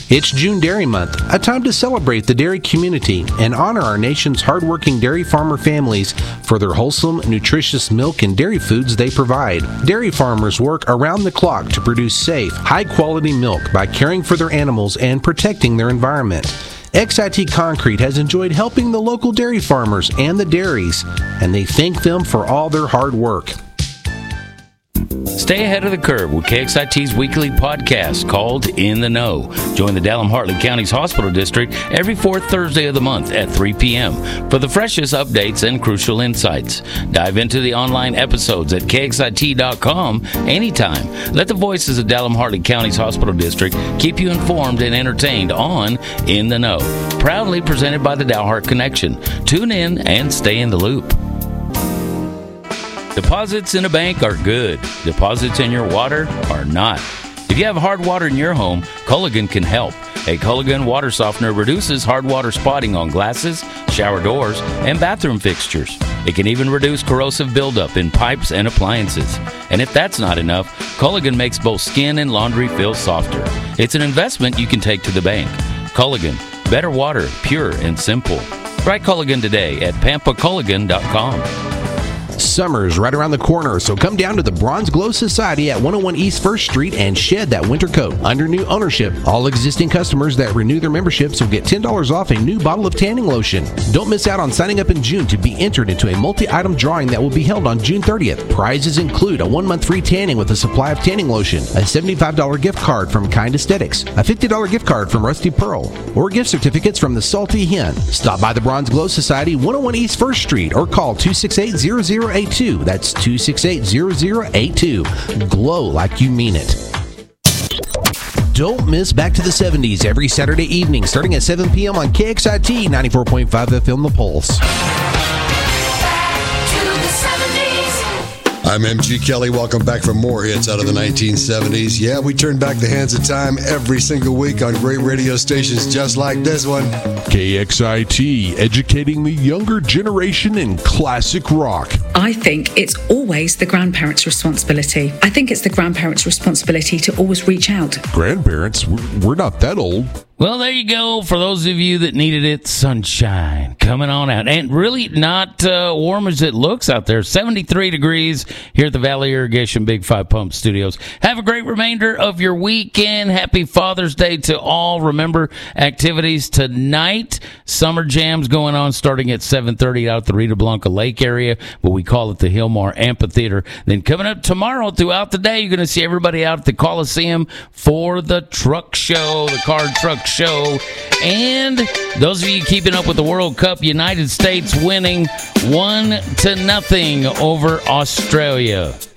It's June Dairy Month, a time to celebrate the dairy community and honor our nation's hardworking dairy farmer families for their wholesome, nutritious milk and dairy foods they provide. Dairy farmers work around the clock to produce safe, high-quality milk by caring for their animals and protecting their environment. XIT Concrete has enjoyed helping the local dairy farmers and the dairies, and they thank them for all their hard work. Stay ahead of the curve with KXIT's weekly podcast called In the Know. Join the Dalham-Hartley County's Hospital District every fourth Thursday of the month at 3 p.m. for the freshest updates and crucial insights. Dive into the online episodes at KXIT.com anytime. Let the voices of Dalham-Hartley County's Hospital District keep you informed and entertained on In the Know. Proudly presented by the Dalhart Connection. Tune in and stay in the loop. Deposits in a bank are good. Deposits in your water are not. If you have hard water in your home, Culligan can help. A Culligan water softener reduces hard water spotting on glasses, shower doors, and bathroom fixtures. It can even reduce corrosive buildup in pipes and appliances. And if that's not enough, Culligan makes both skin and laundry feel softer. It's an investment you can take to the bank. Culligan, better water, pure and simple. Try Culligan today at pampaculligan.com. Summer's right around the corner, so come down to the Bronze Glow Society at 101 East 1st Street and shed that winter coat. Under new ownership, all existing customers that renew their memberships will get $10 off a new bottle of tanning lotion. Don't miss out on signing up in June to be entered into a multi-item drawing that will be held on June 30th. Prizes include a 1-month free tanning with a supply of tanning lotion, a $75 gift card from Kind Aesthetics, a $50 gift card from Rusty Pearl, or gift certificates from the Salty Hen. Stop by the Bronze Glow Society, 101 East 1st Street, or call 268-0082. That's 268-0082. Glow like you mean it. Don't miss Back to the 70s every Saturday evening starting at 7 p.m. on KXIT 94.5 FM The Pulse. I'm MG Kelly. Welcome back for more hits out of the 1970s. Yeah, we turn back the hands of time every single week on great radio stations just like this one. KXIT, educating the younger generation in classic rock. I think it's always the grandparents' responsibility. I think it's the grandparents' responsibility to always reach out. Grandparents? We're not that old. Well, there you go. For those of you that needed it, sunshine coming on out. And really not warm as it looks out there. 73 degrees here at the Valley Irrigation Big 5 Pump Studios. Have a great remainder of your weekend. Happy Father's Day to all. Remember, activities tonight. Summer Jams going on starting at 7:30 out at the Rita Blanca Lake area, but we call it the Hillmar Amphitheater. Then coming up tomorrow throughout the day, you're going to see everybody out at the Coliseum for the truck show, the car truck show. And those of you keeping up with the World Cup, United States winning 1-0 over Australia.